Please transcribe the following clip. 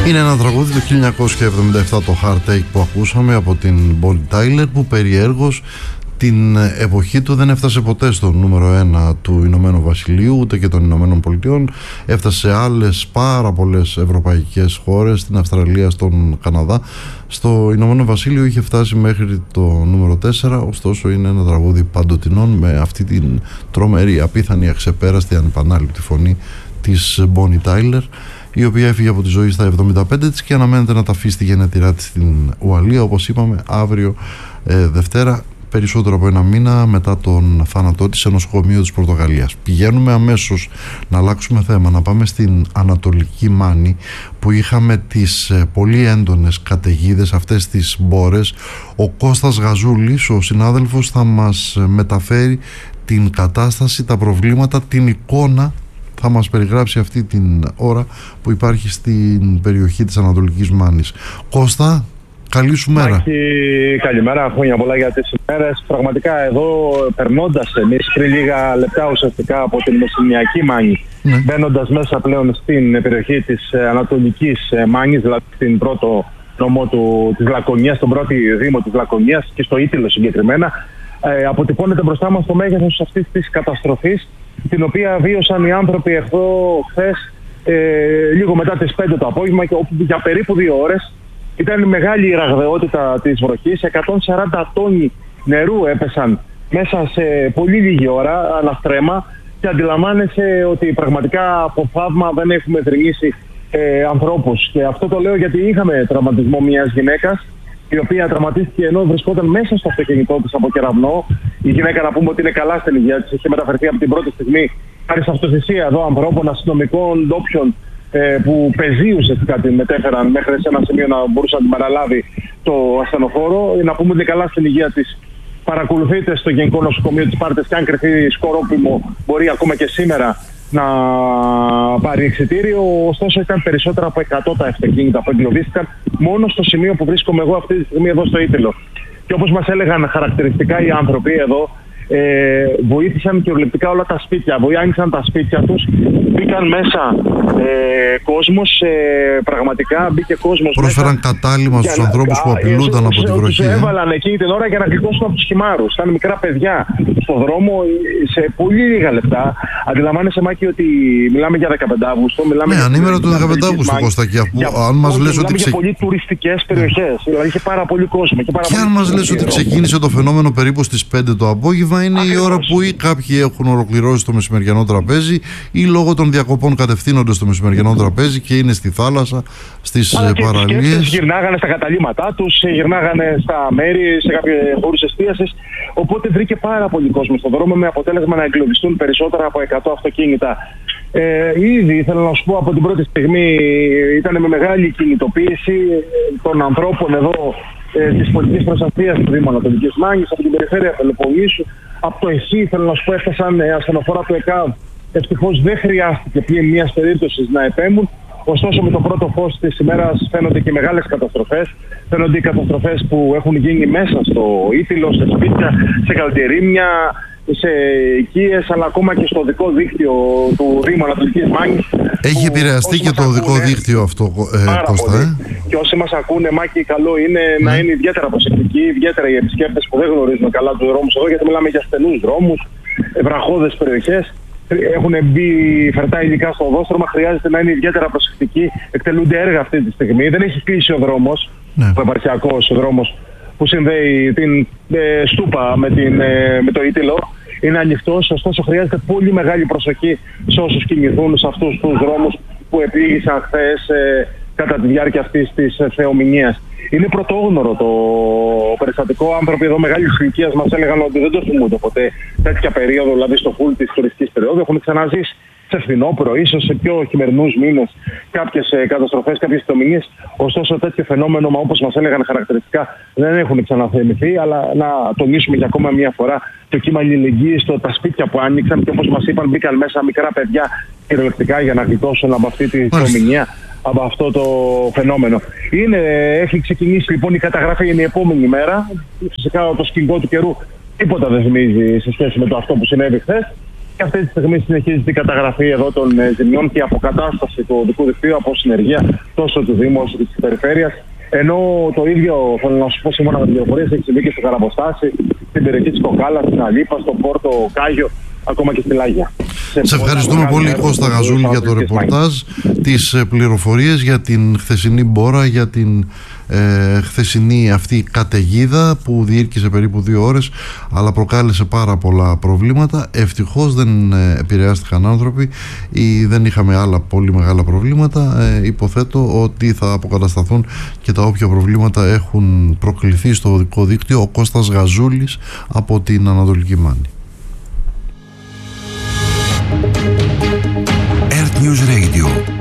Είναι ένα τραγούδι του 1977, το Hard Take, που ακούσαμε από την Bonnie Tyler, που περιέργως την εποχή του δεν έφτασε ποτέ στο νούμερο 1 του Ηνωμένου Βασιλείου ούτε και των Ηνωμένων Πολιτειών. Έφτασε σε άλλες πάρα πολλές ευρωπαϊκές χώρες, στην Αυστραλία, στον Καναδά. Στο Ηνωμένο Βασίλειο είχε φτάσει μέχρι το νούμερο 4, ωστόσο είναι ένα τραγούδι παντοτινών με αυτή την τρομερή, απίθανη, αξεπέραστη, ανεπανάληπτη φωνή της Bonnie Tyler, η οποία έφυγε από τη ζωή στα 75 της και αναμένεται να τα αφήσει τη γενέτειρά της στην Ουαλία, όπως είπαμε, αύριο Δευτέρα, περισσότερο από ένα μήνα μετά τον θάνατό της, σε νοσοκομείο της Πορτογαλίας. Πηγαίνουμε αμέσως να αλλάξουμε θέμα, να πάμε στην Ανατολική Μάνη, που είχαμε τις πολύ έντονες καταιγίδες, αυτές τις μπόρες. Ο Κώστας Γαζούλης, ο συνάδελφος, θα μας μεταφέρει την κατάσταση, τα προβλήματα, την εικόνα, θα μας περιγράψει αυτή την ώρα που υπάρχει στην περιοχή της Ανατολικής Μάνης. Κώστα, καλή σου μέρα. Καλημέρα, χρόνια πολλά για τις ημέρες. Πραγματικά εδώ, περνώντας εμείς πριν λίγα λεπτά ουσιαστικά από την Μεσσηνιακή Μάνη, μπαίνοντας μέσα πλέον στην περιοχή της Ανατολικής Μάνης, δηλαδή στην πρώτο νομό της Λακωνίας, τον πρώτο δήμο της Λακωνίας και στο Ήτυλο συγκεκριμένα, αποτυπώνεται μπροστά μας το μέγεθος αυτής της καταστροφής, την οποία βίωσαν οι άνθρωποι χθες λίγο μετά τις 5 το απόγευμα, και όπου για περίπου 2 ώρες ήταν μεγάλη η ραγδαιότητα της βροχής. 140 τόνοι νερού έπεσαν μέσα σε πολύ λίγη ώρα, αναστρέμα, και αντιλαμβάνεσαι ότι πραγματικά από θαύμα δεν έχουμε θρηνήσει ανθρώπους. Και αυτό το λέω γιατί είχαμε τραυματισμό μιας γυναίκας, η οποία τραυματίστηκε ενώ βρισκόταν μέσα στο αυτοκίνητό της από κεραυνό. Η γυναίκα, να πούμε ότι είναι καλά στην υγεία της, είχε μεταφερθεί από την πρώτη στιγμή χάρη σε αυτοθυσία εδώ ανθρώπων, αστυνομικών, ντόπιων, που πεζίους την μετέφεραν μέχρι σε ένα σημείο να μπορούσε να την παραλάβει το ασθενοφόρο. Να πούμε ότι είναι καλά στην υγεία της. Παρακολουθείτε στο Γενικό Νοσοκομείο της Σπάρτης, και αν κρυφθεί σκορόπιμο μπορεί ακόμα και σήμερα να πάρει εξιτήριο. Ωστόσο ήταν περισσότερα από 100 τα αυτοκίνητα που εγκλωβίστηκαν μόνο στο σημείο που βρίσκομαι εγώ αυτή τη στιγμή, εδώ στο Ήτυλο. Και όπως μας έλεγαν χαρακτηριστικά οι άνθρωποι εδώ, βοήθησαν κυριολεκτικά όλα τα σπίτια. Άνοιξαν τα σπίτια τους, μπήκαν μέσα κόσμος, πραγματικά μπήκε κόσμος. Πρόσφεραν μέσα κατάλημα στους ανθρώπους που απειλούνταν από τη βροχή. Τους έβαλαν εκείνη την ώρα για να γλιτώσουν από τους χυμάρους. Ήταν μικρά παιδιά στον δρόμο σε πολύ λίγα λεπτά. Αντιλαμβάνεσαι, Μάκη, ότι μιλάμε για 15 Αύγουστο. Ναι, ανήμερα του 15 Αύγουστο, Κώστα. Αν μας λες ότι για πολύ τουριστικές περιοχές, δηλαδή είχε πάρα πολύ κόσμο. Και αν μας λες ότι ξεκίνησε το φαινόμενο περίπου στις 5 το απόγευμα, είναι η ώρα που ή κάποιοι έχουν ολοκληρώσει το μεσημεριανό τραπέζι, ή λόγω των διακοπών κατευθύνονται στο μεσημεριανό τραπέζι και είναι στη θάλασσα, στις παραλίες. Γυρνάγανε στα καταλήμματά τους, γυρνάγανε στα μέρη, σε κάποιες χώρους εστίασης. Οπότε βρήκε πάρα πολύ κόσμο στον δρόμο, με αποτέλεσμα να εγκλωβιστούν περισσότερα από 100 αυτοκίνητα. Ήδη θέλω να σου πω από την πρώτη στιγμή ήταν με μεγάλη κινητοποίηση των ανθρώπων εδώ της πολιτικής προστασίας του Δήμου Ανατολικής Μάνης, από την περιφέρεια Πελοποννήσου, από το ΕΣΥ, θέλω να σου πω, έφτασαν ασθενοφόρα του ΕΚΑΒ. Ευτυχώς δεν χρειάστηκε πλην μιας περίπτωσης να επέμβουν. Ωστόσο, με το πρώτο φως της ημέρας φαίνονται και μεγάλες καταστροφές. Φαίνονται οι καταστροφές που έχουν γίνει μέσα στο Ήτυλο, σε σπίτια, σε καλτερίμια, σε οικίες, αλλά ακόμα και στο οδικό δίκτυο του Δήμου Ανατολικής Μάνης. Έχει επηρεαστεί και το οδικό δίκτυο αυτό, Κώστα. Και όσοι μας ακούνε, Μάκη, καλό είναι να είναι ιδιαίτερα προσεκτικοί, ιδιαίτερα οι επισκέπτες που δεν γνωρίζουν καλά τους δρόμους εδώ, γιατί μιλάμε για στενούς δρόμους, βραχώδες περιοχές. Έχουν μπει φερτά υλικά στο οδόστρωμα, χρειάζεται να είναι ιδιαίτερα προσεκτικοί. Εκτελούνται έργα αυτή τη στιγμή. Δεν έχει κλείσει ο δρόμος, ο επαρχιακός δρόμος που συνδέει την Στούπα με το Ήτυλο. Είναι ανοιχτός, ωστόσο χρειάζεται πολύ μεγάλη προσοχή σε όσους κινηθούν σε αυτούς τους δρόμους που επήγησαν χθες κατά τη διάρκεια αυτής της θεομηνίας. Είναι πρωτόγνωρο το περιστατικό. Άνθρωποι εδώ μεγάλης ηλικίας μας έλεγαν ότι δεν το θυμούνται ποτέ τέτοια περίοδο, δηλαδή στο φουλ της τουριστικής περίοδου. Έχουν ξαναζήσει σε φθινόπωρο, ίσως σε πιο χειμερινούς μήνες, κάποιες καταστροφές, κάποιες θεομηνίες. Ωστόσο, τέτοιο φαινόμενο, όπως μας έλεγαν χαρακτηριστικά, δεν έχουν ξαναθεμηθεί. Αλλά να τονίσουμε για ακόμα μια φορά το κύμα αλληλεγγύης, τα σπίτια που άνοιξαν, και όπως μας είπαν, μπήκαν μέσα μικρά παιδιά κυριολεκτικά για να γλιτώσουν από αυτή τη θεομηνία, από αυτό το φαινόμενο. Έχει ξεκινήσει λοιπόν η καταγραφή, είναι η επόμενη μέρα. Φυσικά το σκηνικό του καιρού τίποτα δεν θυμίζει σε σχέση με το αυτό που συνέβη χθες. Και αυτή τη στιγμή συνεχίζεται η καταγραφή εδώ των ζημιών και η αποκατάσταση του οδικού δικτύου από συνεργεία τόσο του Δήμου όσο και της Περιφέρειας. Ενώ το ίδιο, θέλω να σου πω σύμφωνα με τις πληροφορίες, έχει συμβεί και στο Καραποστάσι, στην περιοχή της Κοκάλας, στην Αλίπα, στον Πόρτο Κάγιο, ακόμα και στη Λάγια. Σε ευχαριστούμε πολύ, Κώστα Γαζούλη, για το ρεπορτάζ, τις πληροφορίες για την χθεσινή μπόρα, για την χθεσινή αυτή καταιγίδα που διήρκησε περίπου 2 ώρες, αλλά προκάλεσε πάρα πολλά προβλήματα. Ευτυχώς δεν επηρεάστηκαν άνθρωποι ή δεν είχαμε άλλα πολύ μεγάλα προβλήματα. Υποθέτω ότι θα αποκατασταθούν και τα όποια προβλήματα έχουν προκληθεί στο οδικό δίκτυο. Ο Κώστας Γαζούλης από την Ανατολική Μάνη. Earth News Radio.